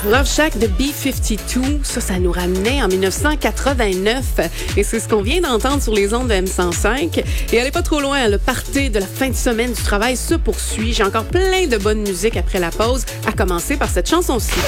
Love Shack de B-52, ça nous ramenait en 1989 et c'est ce qu'on vient d'entendre sur les ondes de M105. Et allez pas trop loin, le party de la fin de semaine du travail se poursuit. J'ai encore plein de bonne musique après la pause, à commencer par cette chanson-ci.